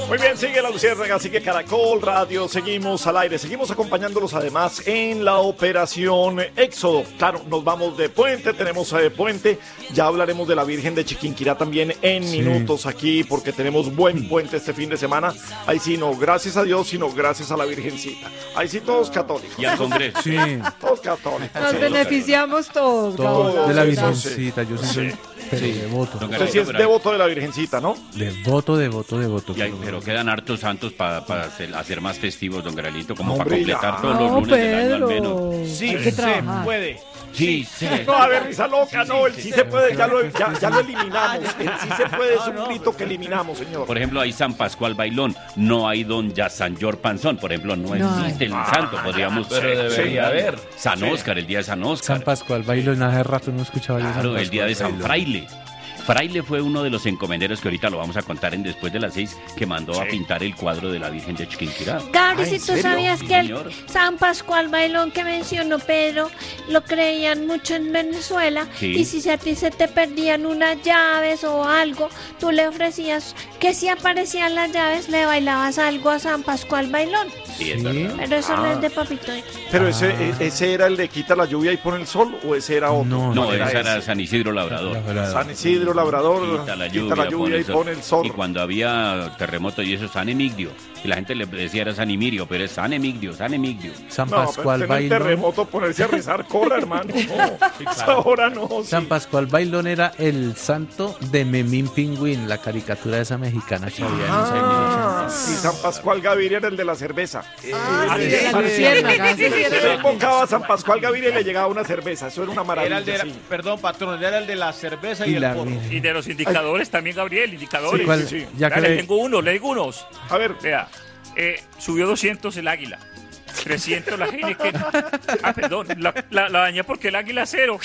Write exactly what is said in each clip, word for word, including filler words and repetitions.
Muy bien, sigue la Luciérnaga, sigue Caracol Radio, seguimos al aire, seguimos acompañándolos además en la operación Éxodo. Claro, nos vamos de puente, tenemos eh, puente, ya hablaremos de la Virgen de Chiquinquirá también en sí. minutos aquí, porque tenemos buen puente este fin de semana. Ahí sí, no, gracias a Dios, sino gracias a la Virgencita. Ahí sí, todos católicos. Y al Congreso. Sí. Todos católicos. Nos sí, beneficiamos todos. Todos de la sí, Virgencita, yo sí soy... Sí. Pero sí. devoto. Usted sí es devoto de la Virgencita, ¿no? Devoto, devoto, devoto. Hay, pero quedan hartos santos para pa hacer, hacer más festivos, don Garelito, como para Hombre, completar ya. todos los No, lunes del año al Pedro. menos. Sí, Hay que se trabajar. puede. Sí, sí. No, a ver, risa loca, no, el sí se puede, ya lo, ya, ya lo eliminamos. El sí se puede es un grito que eliminamos, señor. Por ejemplo, hay San Pascual Bailón, no hay don ya San Yor Panzón, por ejemplo, no, No existe el hay. santo, podríamos... Pero debería haber. San Sí. Óscar, el día de San Óscar. San Pascual Bailón, hace rato no escuchaba yo. Claro, San el día de San Pascual Fraile. Fraile fue uno de los encomenderos que ahorita lo vamos a contar en Después de las Seis, que mandó a Sí. pintar el cuadro de la Virgen de Chiquinquirá. Gabri, Ah, si ¿en tú serio? sabías Sí, que el señor. San Pascual Bailón que mencionó Pedro lo creían mucho en Venezuela, Sí. y si a ti se te perdían unas llaves o algo, tú le ofrecías que si aparecían las llaves le bailabas algo a San Pascual Bailón. Sí, es Sí. verdad. Pero eso no Ah. es de Papito. Pero ese, e- ese era el de quita la lluvia y pone el sol, o ese era otro. No, No, ¿Cuál ese era ese? San Isidro Labrador. San Isidro, Labrador, Quita la lluvia, y pone el sol. Y cuando había terremotos y eso, San Emigdio. Y la gente le decía era San Emigdio, pero es San Emigdio, San Emigdio. San No, Pascual pero en el Bailón. terremoto ponerse a rezar, corra, hermano. No, ahora no. sí. San Pascual Bailón era el santo de Memín Pingüín, la caricatura esa mexicana que había en los años Ah, ochenta. y San Pascual Gaviria era el de la cerveza. Ah, sí, de la Luciérnaga, sí, sí, Se sí. invocaba a San Pascual Gaviria y le llegaba una cerveza. Eso era una Era maravilla. el de la- sí. Perdón, patrón, era el de la cerveza y, Y el la porro. Virgen. Y de los indicadores también, Gabriel, indicadores. Sí, ¿Cuál? sí, sí. Ya que Dale, le- tengo uno, le digo unos. A ver, Vea, eh, subió doscientos el águila. trescientos la Heineken. Ah, perdón, la, la, la dañé porque el águila cero.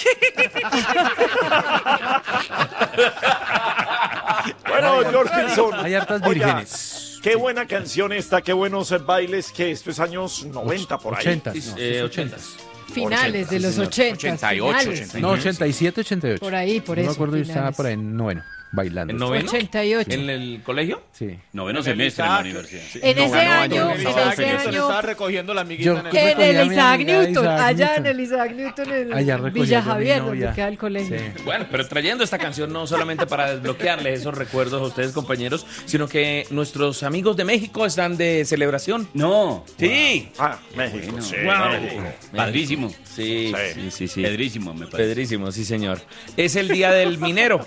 bueno, George Pinzón. Hay hartas Oiga, vírgenes. qué buena canción esta, qué buenos eh, bailes, que esto es años noventa por ahí. ochentas, Sí, no, eh, es ochentas. Finales de los señor. ochenta. ochenta y ocho, ochenta y No, ochenta y siete, ochenta y ocho. Por ahí, por no eso, me acuerdo, yo estaba finales. por ahí en noveno, bailando. ¿En noveno? ochenta y ocho. ¿En el colegio? Sí. Noveno En el semestre en la Isaac. universidad. En ese Noveno año, año, en no, ese Isaac Newton año, estaba recogiendo la amiguita Yo- en el... ¿Cómo en recogí el a mi Isaac amiga Newton, Isaac allá Newton? en el Isaac Newton, en Allá recogí Villa yo a mi Javier, novia. donde queda el colegio. Sí. Bueno, pero trayendo esta canción no solamente para desbloquearles esos recuerdos a ustedes, compañeros, sino que nuestros amigos de México están de celebración. No. Sí. Ah, México. sí, Wow. México. Padrísimo. Sí, Sí. sí, sí, sí. Pedrísimo, me parece. Pedrísimo, sí, señor. Es el día del minero.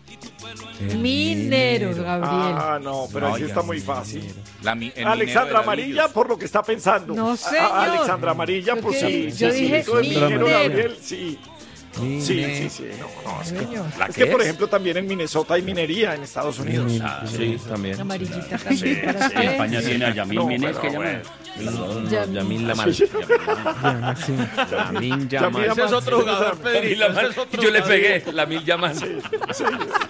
Mineros, Gabriel. Ah, no, pero No, así ya, está muy fácil. La mi- el Alexandra minero de Amarilla, ladrillos. por lo que está pensando. No, A- a- señor. Alexandra Amarilla, Yo pues que- sí. yo sí, dije sí, tú eres minero, minero. Gabriel, sí. Sí, Mine- sí, sí. No, no, es que, Señor. ¿La es qué que, por es? ejemplo, también en Minnesota hay minería en Estados Unidos. Mine- Ah, Sí, también. Amarillita también Sí, para sí. En usted. España tiene a Yamil No, Mines, pero que llama. bueno. No, no, Yamil. Yamil Lamal. Ya, sí. Lamin Yamal. Yamal. Ese es otro jugador, Pedrito. Ese es otro Yo le jugador. pegué, Lamin Yamal. Sí, sí, sí.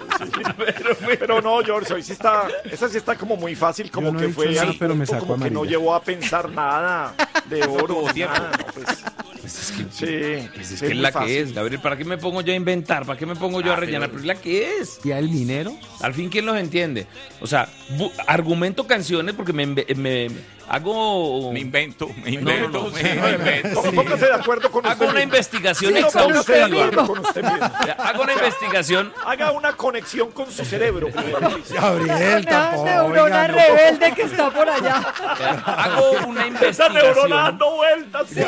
Pero no, George, hoy sí está, esa sí está como muy fácil, como Yo no que he fue dicho nada, al pero me punto, sacó como que no amarilla. llevó a pensar nada de oro, nada, no, pues, Pues es que, sí, pues sí, es, que es muy la fácil. que es, Gabriel. ¿Para qué me pongo yo a inventar? ¿Para qué me pongo yo a Ah, rellenar? pero- Pero es la que es. ¿Y al minero? Al fin, ¿quién los entiende? O sea, bu- argumento canciones porque me, me- me- hago... Me invento, me No, invento, no, no, me sí. invento. Pó- Póngase de acuerdo con Hago usted una mismo. investigación Sí, no, póngase de exhaustiva. acuerdo con usted mismo. Hago una investigación. Haga una conexión con su cerebro. Gabriel, Una neurona rebelde que está por allá. Hago una Esa neurona investigación. dando vueltas. Sí.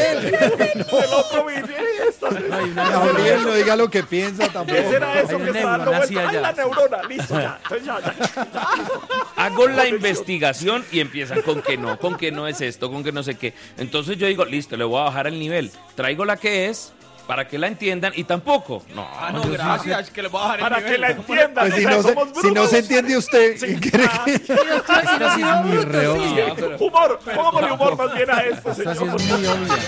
El otro video. Gabriel, no diga lo que piensa tampoco. ¿Qué será eso Hay que una está dando neurona así vueltas? Ay, allá. la neurona, listo, ya. Entonces ya, ya, ya, listo. Hago la investigación y empiezan con que no, con que no es esto, con que no sé qué. Entonces yo digo, listo, le voy a bajar el nivel. Traigo la que es para que la entiendan y tampoco. No, Ah, no, gracias, que le voy a bajar el Para nivel. que la entiendan. Pues si o sea, no, se, somos si no brutos. se entiende usted, Sí, ¿qué cree ah, que- Esta sí es muy re obvia. No, pero- Humor, póngale humor más bien a esto, Esta sí señor. es muy obvia.